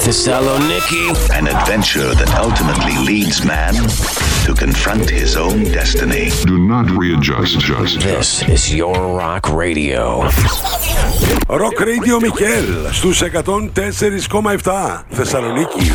Thessaloniki. An adventure that ultimately leads man to confront his own destiny. Do not readjust. This is your rock radio. Rock Radio Μικέλ στους 104,7 Θεσσαλονίκη.